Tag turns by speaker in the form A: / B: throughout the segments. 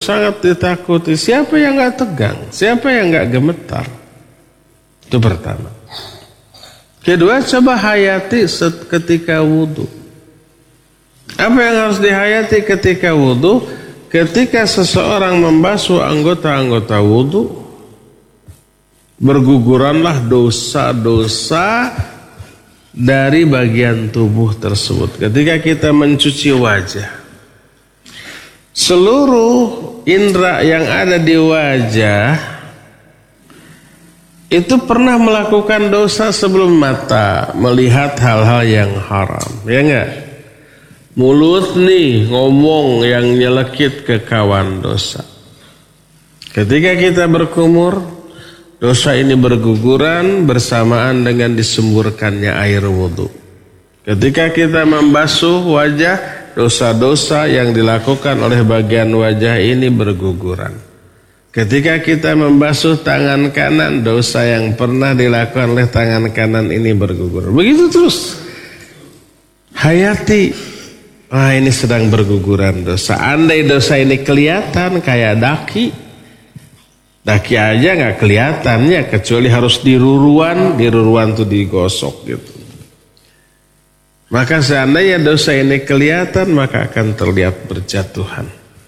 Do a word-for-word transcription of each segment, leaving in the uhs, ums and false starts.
A: sangat ditakuti. Siapa yang gak tegang? Siapa yang gak gemetar? Itu pertama. Kedua, coba hayati ketika wudhu. Apa yang harus dihayati ketika wudhu? Ketika seseorang membasuh anggota-anggota wudhu, berguguranlah dosa-dosa dari bagian tubuh tersebut. Ketika kita mencuci wajah, seluruh indera yang ada di wajah itu pernah melakukan dosa sebelum mata melihat hal-hal yang haram, ya enggak? Mulut nih ngomong yang nyelekit ke kawan dosa. Ketika kita berkumur, dosa ini berguguran bersamaan dengan disemburkannya air wudhu. Ketika kita membasuh wajah, dosa-dosa yang dilakukan oleh bagian wajah ini berguguran. Ketika kita membasuh tangan kanan, dosa yang pernah dilakukan oleh tangan kanan ini bergugur. Begitu terus. Hayati, wah ini sedang berguguran dosa. Andai dosa ini kelihatan kayak daki, daki aja gak kelihatannya, kecuali harus diruruan, diruruan tuh digosok gitu. Maka seandainya dosa ini kelihatan, maka akan terlihat berjatuhan.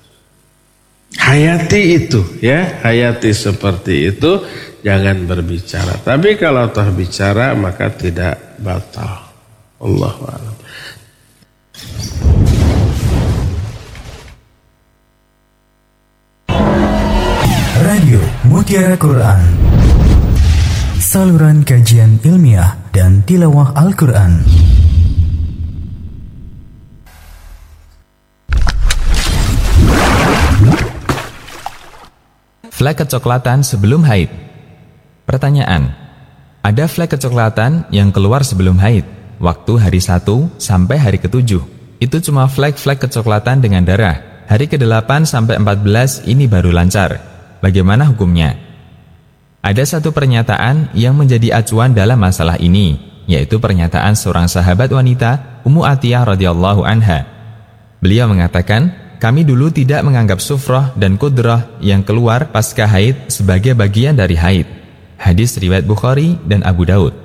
A: Hayati itu, ya, hayati seperti itu, jangan berbicara. Tapi kalau toh bicara, maka tidak batal. Allahu a'lam.
B: Radio Mutiara Quran, saluran kajian ilmiah dan tilawah Al-Quran.
C: Flek kecoklatan sebelum haid. Pertanyaan, ada flek kecoklatan yang keluar sebelum haid, waktu hari satu sampai hari ketujuh. Itu cuma flek-flek kecoklatan dengan darah. Hari kedelapan sampai empat belas ini baru lancar. Bagaimana hukumnya? Ada satu pernyataan yang menjadi acuan dalam masalah ini, yaitu pernyataan seorang sahabat wanita, Ummu Atiyah radhiyallahu anha. Beliau mengatakan, kami dulu tidak menganggap sufrah dan kudrah yang keluar pasca haid sebagai bagian dari haid. Hadis riwayat Bukhari dan Abu Daud.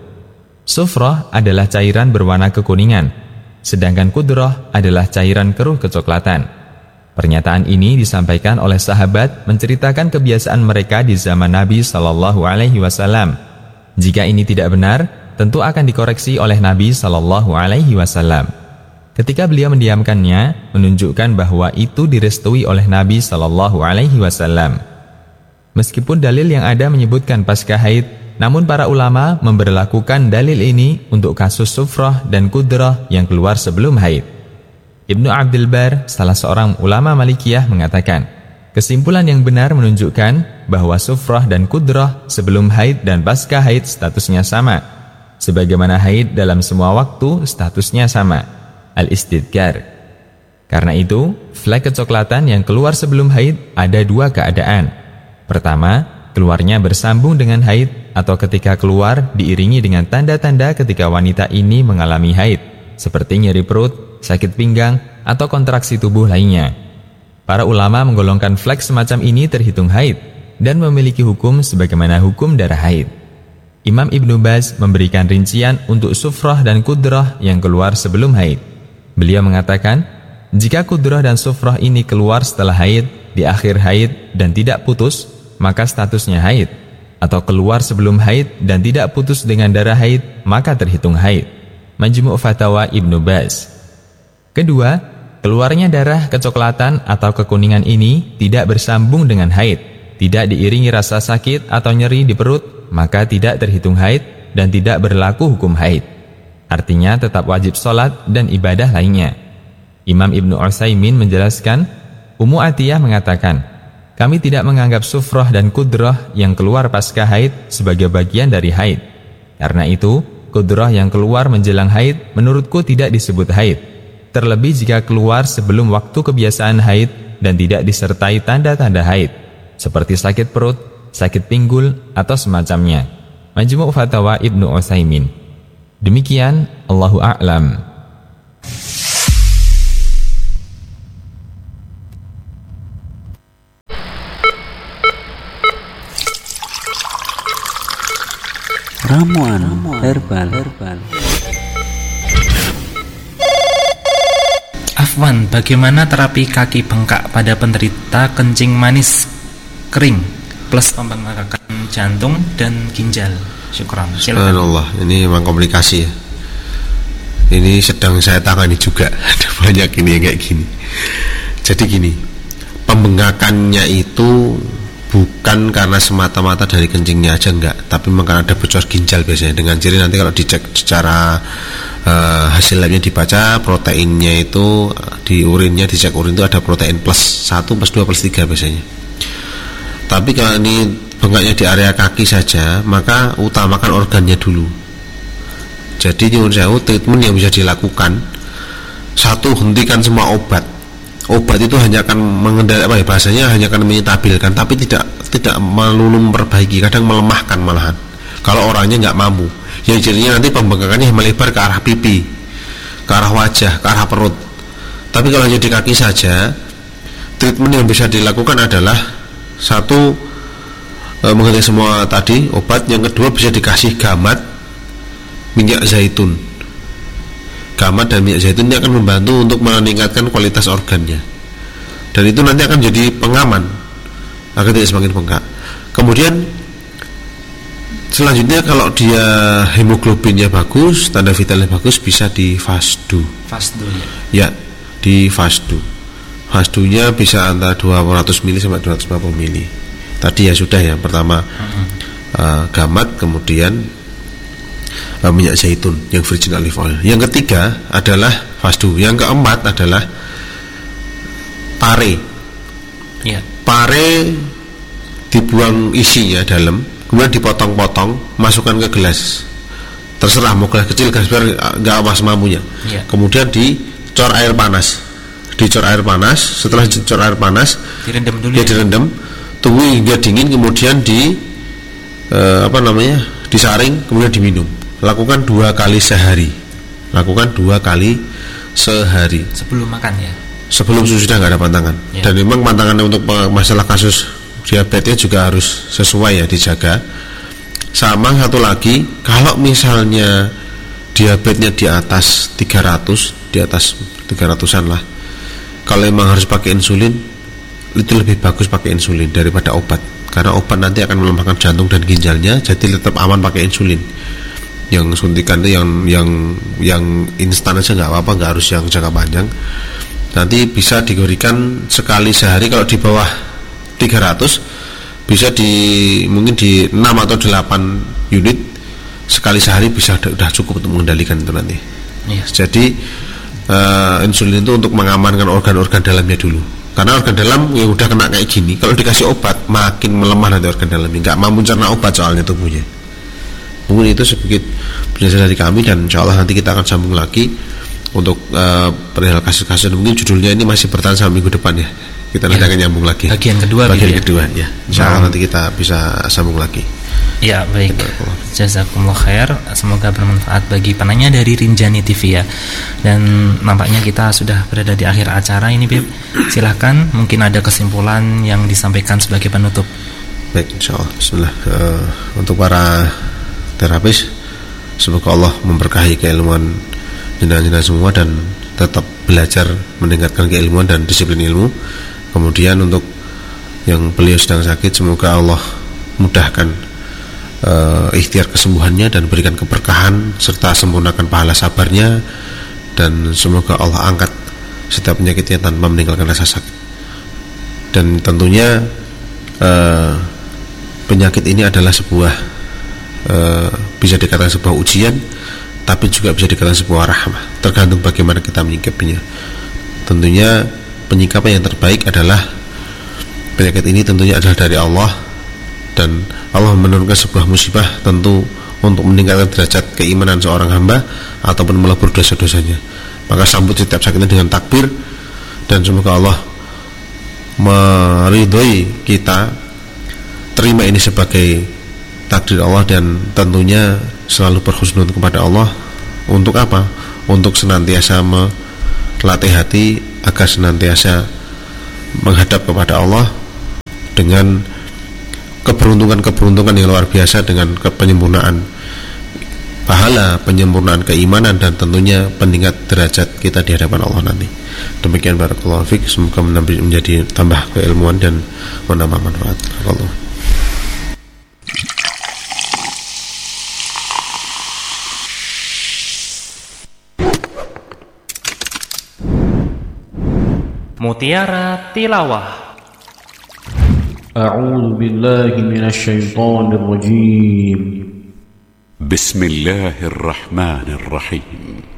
C: Sufrah adalah cairan berwarna kekuningan, sedangkan kudrah adalah cairan keruh kecoklatan. Pernyataan ini disampaikan oleh sahabat menceritakan kebiasaan mereka di zaman Nabi shallallahu alaihi wasallam. Jika ini tidak benar, tentu akan dikoreksi oleh Nabi shallallahu alaihi wasallam. Ketika beliau mendiamkannya, menunjukkan bahwa itu direstui oleh Nabi shallallahu alaihi wasallam. Meskipun dalil yang ada menyebutkan pasca haid, namun para ulama memberlakukan dalil ini untuk kasus sufrah dan kudrah yang keluar sebelum haid. Ibnu Abdul Bar, salah seorang ulama Malikiyah, mengatakan, kesimpulan yang benar menunjukkan bahwa sufrah dan kudrah sebelum haid dan pasca haid statusnya sama. Sebagaimana haid dalam semua waktu statusnya sama. Al-istidkar. Karena itu, flek kecoklatan yang keluar sebelum haid ada dua keadaan. Pertama, keluarnya bersambung dengan haid, atau ketika keluar diiringi dengan tanda-tanda ketika wanita ini mengalami haid, seperti nyeri perut, sakit pinggang, atau kontraksi tubuh lainnya. Para ulama menggolongkan flek semacam ini terhitung haid dan memiliki hukum sebagaimana hukum darah haid. Imam Ibnu Baz memberikan rincian untuk sufrah dan kudrah yang keluar sebelum haid. Beliau mengatakan, jika kudrah dan sufrah ini keluar setelah haid, di akhir haid dan tidak putus, maka statusnya haid. Atau keluar sebelum haid dan tidak putus dengan darah haid, maka terhitung haid. Majmu' Fatawa Ibnu Baz. Kedua, keluarnya darah kecoklatan atau kekuningan ini tidak bersambung dengan haid, tidak diiringi rasa sakit atau nyeri di perut, maka tidak terhitung haid dan tidak berlaku hukum haid. Artinya tetap wajib sholat dan ibadah lainnya. Imam Ibnu Utsaimin menjelaskan, Ummu Atiyah mengatakan, kami tidak menganggap sufrah dan kudrah yang keluar pasca haid sebagai bagian dari haid. Karena itu, kudrah yang keluar menjelang haid menurutku tidak disebut haid. Terlebih jika keluar sebelum waktu kebiasaan haid dan tidak disertai tanda-tanda haid, seperti sakit perut, sakit pinggul, atau semacamnya. Majmu' Fatawa Ibnu Utsaimin. Demikian, Allahu a'lam.
D: Ramuan herbal. herbal.
E: Afwan, bagaimana terapi kaki bengkak pada penderita kencing manis kering plus pembengkakan jantung dan ginjal? Syukran.
F: Subhanallah, ini memang komplikasi ya. Ini sedang saya tangani juga. Ada banyak ini yang kayak gini. Jadi gini, pembengkakannya itu bukan karena semata-mata dari kencingnya aja enggak, tapi memang ada bocor ginjal biasanya. Dengan ciri nanti kalau dicek secara uh, hasil labnya dibaca, proteinnya itu di urinnya, dicek urin itu ada protein plus satu, plus dua, plus tiga biasanya. Tapi kalau ini bengkaknya di area kaki saja, maka utamakan organnya dulu. Jadi nyuwun sewu, treatment yang bisa dilakukan, satu, hentikan semua obat. Obat itu hanya akan mengendalikan, apa ya bahasanya, hanya akan menyetabilkan, tapi tidak tidak melulu memperbaiki, kadang melemahkan malahan. Kalau orangnya nggak mampu, ya jadinya nanti pembengkakannya melebar ke arah pipi, ke arah wajah, ke arah perut. Tapi kalau hanya di kaki saja, treatment yang bisa dilakukan adalah satu, e, mengganti semua tadi obat. Yang kedua, bisa dikasih gamat minyak zaitun. Gamat dan minyak zaitun ini akan membantu untuk meningkatkan kualitas organnya, dan itu nanti akan jadi pengaman agar tidak semakin bengkak. Kemudian selanjutnya, kalau dia hemoglobinnya bagus, tanda vitalnya bagus, bisa di fasdu.
E: Fasdu ya.
F: Ya, di fasdu. Fasdunya bisa antara dua ratus mililiter sampai dua ratus lima puluh mililiter. Tadi ya sudah ya, pertama uh-huh. uh, gamat, kemudian uh, minyak zaitun yang virgin olive oil. Yang ketiga adalah fasdu. Yang keempat adalah pare.
E: Ya.
F: Pare dibuang isinya dalam, kemudian dipotong-potong, masukkan ke gelas. Terserah mau gelas kecil, gelas besar, nggak apa semampunya.
E: Ya.
F: Kemudian dicor air panas. Dicor air panas. Setelah dicor air panas,
E: direndam dulu.
F: Ya, direndam. Tunggu hingga dingin, kemudian di eh, apa namanya, disaring, kemudian diminum. Lakukan dua kali sehari. Lakukan dua kali sehari.
E: Sebelum makan ya.
F: Sebelum sudah nggak ada pantangan. Ya. Dan memang pantangannya untuk masalah kasus diabetesnya juga harus sesuai ya, dijaga. Sama satu lagi, kalau misalnya diabetesnya di atas tiga ratus, di atas tiga ratusan lah, kalau memang harus pakai insulin, itu lebih bagus pakai insulin daripada obat, karena obat nanti akan melemahkan jantung dan ginjalnya. Jadi tetap aman pakai insulin. Yang suntikan itu yang yang yang instan aja nggak apa-apa, nggak harus yang jangka panjang. Nanti bisa diberikan sekali sehari. Kalau di bawah tiga ratus bisa di mungkin di enam atau delapan unit sekali sehari, bisa udah cukup untuk mengendalikan itu nanti.
E: Iya.
F: Jadi uh, insulin itu untuk mengamankan organ-organ dalamnya dulu. Karena organ dalam yang udah kena kayak gini, kalau dikasih obat makin melemah nanti organ dalamnya, nggak mampu cerna obat soalnya tubuhnya. Mungkin itu sedikit penjelasan dari kami, dan insya Allah nanti kita akan sambung lagi untuk uh, perihal kasus-kasus. Mungkin judulnya ini masih bertahan sampai minggu depan ya. Kita nanti ya, akan nyambung lagi.
E: Bagian kedua.
F: Bagian
E: ya?
F: kedua ya. Insya Allah nanti kita bisa sambung lagi.
E: Ya baik. Jazakumullah khair. Semoga bermanfaat bagi penanya dari Rinjani T V ya. Dan nampaknya kita sudah berada di akhir acara ini, Bib. Silahkan, mungkin ada kesimpulan yang disampaikan sebagai penutup.
F: Baik, insya Allah. Bismillah. Uh, untuk para terapis, semoga Allah memberkahi keilmuan jenazah-jenazah semua, dan tetap belajar meningkatkan keilmuan dan disiplin ilmu. Kemudian untuk yang beliau sedang sakit, semoga Allah mudahkan uh, ikhtiar kesembuhannya dan berikan keberkahan serta sempurnakan pahala sabarnya, dan semoga Allah angkat setiap penyakitnya tanpa meninggalkan rasa sakit. Dan tentunya uh, penyakit ini adalah sebuah uh, bisa dikatakan sebuah ujian, tapi juga bisa dikatakan sebuah rahmah, tergantung bagaimana kita menyikapinya. Tentunya penyikapan yang terbaik adalah penyakit ini tentunya adalah dari Allah, dan Allah menurunkan sebuah musibah tentu untuk meningkatkan derajat keimanan seorang hamba ataupun melebur dosa-dosanya. Maka sambut setiap sakitnya dengan takbir, dan semoga Allah meridhoi kita, terima ini sebagai takdir Allah, dan tentunya selalu berhusnuzon kepada Allah. Untuk apa? Untuk senantiasa melatih hati agar senantiasa menghadap kepada Allah dengan keberuntungan-keberuntungan yang luar biasa, dengan penyempurnaan pahala, penyempurnaan keimanan, dan tentunya peningkat derajat kita di hadapan Allah nanti. Demikian barakallahu fiik, semoga menjadi tambah keilmuan dan menambah manfaat. Barakallahu.
G: Mutiara Tilawah.
H: أعوذ بالله من الشيطان الرجيم
I: بسم الله الرحمن الرحيم